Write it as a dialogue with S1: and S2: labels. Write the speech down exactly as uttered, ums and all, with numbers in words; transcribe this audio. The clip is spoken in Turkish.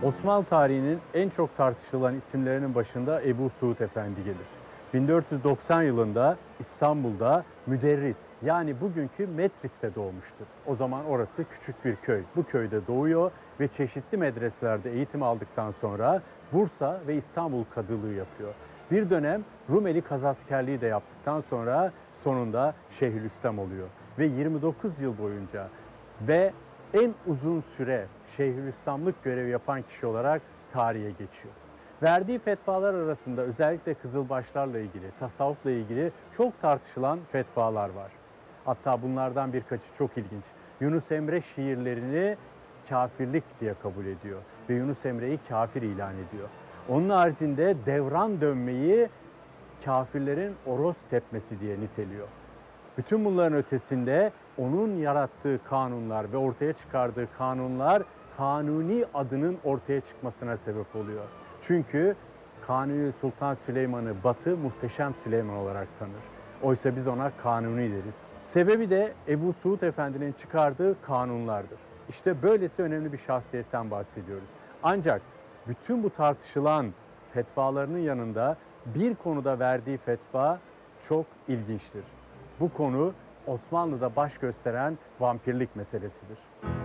S1: Osmanlı tarihinin en çok tartışılan isimlerinin başında Ebu Suud Efendi gelir. bin dört yüz doksan yılında İstanbul'da müderris yani bugünkü Metris'te doğmuştur. O zaman orası küçük bir köy. Bu köyde doğuyor ve çeşitli medreselerde eğitim aldıktan sonra Bursa ve İstanbul kadılığı yapıyor. Bir dönem Rumeli kazaskerliği de yaptıktan sonra sonunda Şeyhülislam oluyor. Ve yirmi dokuz yıl boyunca ve en uzun süre Şeyhülislamlık görevi yapan kişi olarak tarihe geçiyor. Verdiği fetvalar arasında özellikle Kızılbaşlarla ilgili, tasavvufla ilgili çok tartışılan fetvalar var. Hatta bunlardan birkaçı çok ilginç. Yunus Emre şiirlerini kafirlik diye kabul ediyor ve Yunus Emre'yi kafir ilan ediyor. Onun haricinde devran dönmeyi kafirlerin oros tepmesi diye niteliyor. Bütün bunların ötesinde onun yarattığı kanunlar ve ortaya çıkardığı kanunlar Kanuni adının ortaya çıkmasına sebep oluyor. Çünkü Kanuni Sultan Süleyman'ı Batı Muhteşem Süleyman olarak tanır. Oysa biz ona Kanuni deriz. Sebebi de Ebu Suud Efendi'nin çıkardığı kanunlardır. İşte böylesi önemli bir şahsiyetten bahsediyoruz. Ancak bütün bu tartışılan fetvalarının yanında bir konuda verdiği fetva çok ilginçtir. Bu konu Osmanlı'da baş gösteren vampirlik meselesidir.